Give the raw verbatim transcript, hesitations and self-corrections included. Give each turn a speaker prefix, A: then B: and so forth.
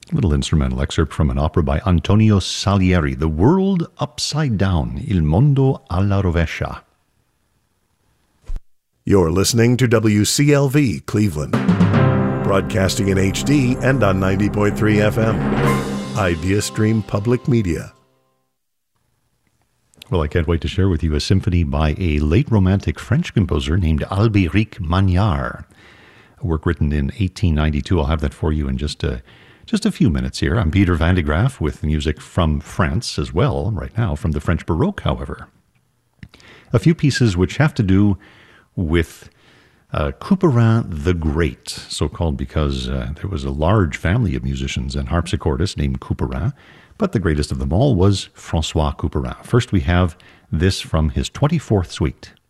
A: A little instrumental excerpt from an opera by Antonio Salieri, The World Upside Down, Il Mondo alla Rovescia.
B: You're listening to W C L V Cleveland, broadcasting in H D and on ninety point three F M. IdeaStream Public Media.
A: Well, I can't wait to share with you a symphony by a late Romantic French composer named Albéric Magnard. A work written in eighteen ninety-two. I'll have that for you in just a, just a few minutes here. I'm Peter Van de Graaf with music from France as well, right now, from the French Baroque, however. A few pieces which have to do with uh, Couperin the Great, so-called because uh, there was a large family of musicians and harpsichordists named Couperin, but the greatest of them all was François Couperin. First we have this from his twenty-fourth suite.